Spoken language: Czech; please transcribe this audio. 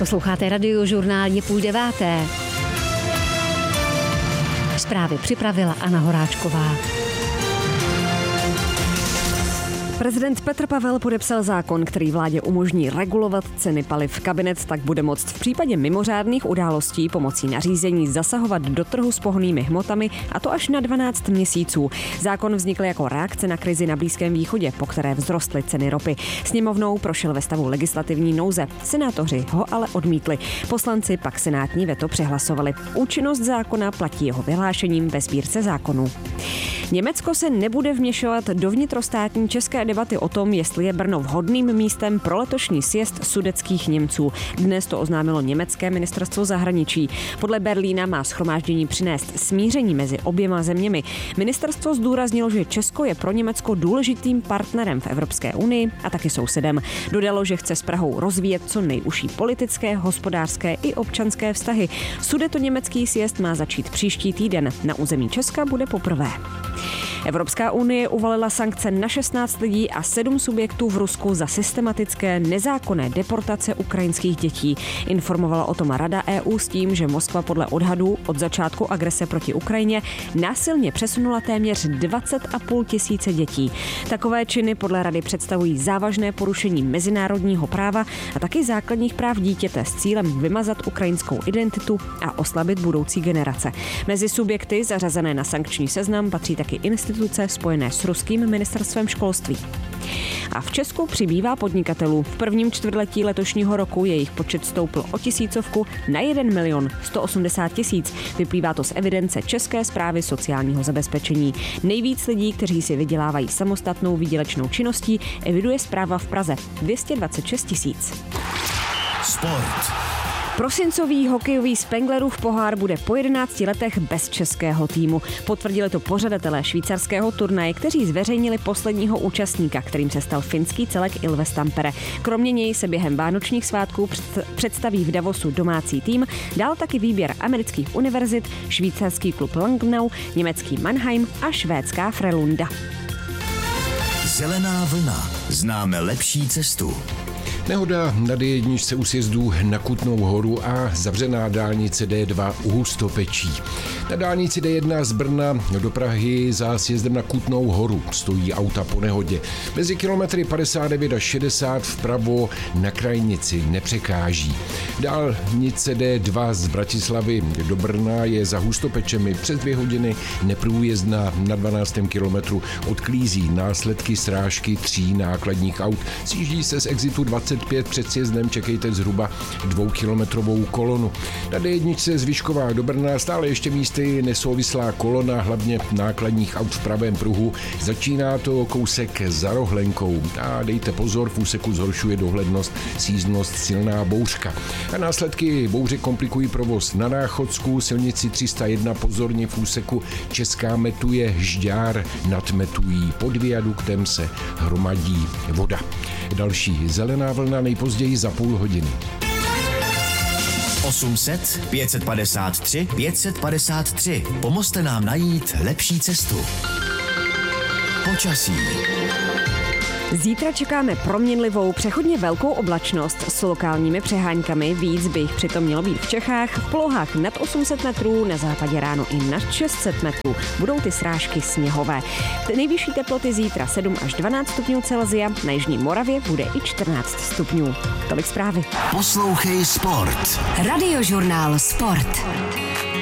Posloucháte Radiožurnál, je 8:30. Zprávy připravila Anna Horáčková. Prezident Petr Pavel podepsal zákon, který vládě umožní regulovat ceny paliv. Kabinet tak bude moct v případě mimořádných událostí pomocí nařízení zasahovat do trhu s pohonnými hmotami, a to až na 12 měsíců. Zákon vznikl jako reakce na krizi na Blízkém východě, po které vzrostly ceny ropy. Sněmovnou prošel ve stavu legislativní nouze. Senátoři ho ale odmítli. Poslanci pak senátní veto přehlasovali. Účinnost zákona platí jeho vyhlášením ve sbírce zákonů. Německo se nebude vměšovat do vnitrostátní české debaty o tom, jestli je Brno vhodným místem pro letošní sjezd sudetských Němců. Dnes to oznámilo německé ministerstvo zahraničí. Podle Berlína má shromáždění přinést smíření mezi oběma zeměmi. Ministerstvo zdůraznilo, že Česko je pro Německo důležitým partnerem v Evropské unii a taky sousedem. Dodalo, že chce s Prahou rozvíjet co nejužší politické, hospodářské i občanské vztahy. Sudetoněmecký sjezd má začít příští týden. Na území Česka bude poprvé. Evropská unie uvalila sankce na 16 lidí a 7 subjektů v Rusku za systematické nezákonné deportace ukrajinských dětí. Informovala o tom Rada EU s tím, že Moskva podle odhadů od začátku agrese proti Ukrajině násilně přesunula téměř 20,5 tisíce dětí. Takové činy podle Rady představují závažné porušení mezinárodního práva a taky základních práv dítěte s cílem vymazat ukrajinskou identitu a oslabit budoucí generace. Mezi subjekty zařazené na sankční seznam patří taky instituce spojené s ruským ministerstvem školství. A v Česku přibývá podnikatelů. V prvním čtvrtletí letošního roku jejich počet stoupl o 1000 na 1 180 000. Vyplývá to z evidence České správy sociálního zabezpečení. Nejvíc lidí, kteří si vydělávají samostatnou výdělečnou činností, eviduje správa v Praze 226 000. Sport. Prosincový hokejový Spenglerův pohár bude po 11 letech bez českého týmu. Potvrdili to pořadatelé švýcarského turnaje, kteří zveřejnili posledního účastníka, kterým se stal finský celek Ilves Tampere. Kromě něj se během vánočních svátků představí v Davosu domácí tým, dál taky výběr amerických univerzit, švýcarský klub Langnau, německý Mannheim a švédská Frölunda. Zelená vlna. Známe lepší cestu. Nehoda na D1 u sjezdu na Kutnou Horu a zavřená dálnice D2 u Hustopečí. Na dálnici D1 z Brna do Prahy za sjezdem na Kutnou Horu stojí auta po nehodě. Mezi kilometry 59 a 60 vpravo na krajnici nepřekáží. Dálnice D2 z Bratislavy do Brna je za Hustopečemi přes 2 hodiny neprůjezdná. Na 12. kilometru odklízí následky srážky 3 nákladních aut. Sjíždí se z exitu 25 před sjezdem, čekejte zhruba 2kilometrovou kolonu. Na D1 z Vyškova do Brna stále ještě místy nesouvislá kolona, hlavně nákladních aut v pravém pruhu. Začíná to kousek za Rohlenkou. A dejte pozor, v úseku zhoršuje dohlednost sízdnost silná bouřka. A následky bouře komplikují provoz na Náchodsku, silnici 301 pozorně v úseku Česká Metuje Žďár nad Metují. Pod viaduktem se hromadí voda. Další zelená vlna nejpozději za půl hodiny. 800 553 553. Pomozte nám najít lepší cestu. Počasí. Zítra čekáme proměnlivou, přechodně velkou oblačnost s lokálními přeháňkami. Víc by jich přitom mělo být v Čechách. V polohách nad 800 metrů, na západě ráno i nad 600 metrů. Budou ty srážky sněhové. Nejvyšší teploty zítra 7 až 12 stupňů Celsia, na jižní Moravě bude i 14 stupňů. Tolik zprávy. Poslouchej Sport. Radiožurnál Sport.